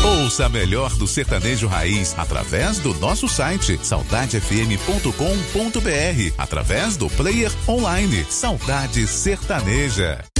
Ouça melhor do sertanejo raiz através do nosso site saudadefm.com.br, através do player online Saudade Sertaneja.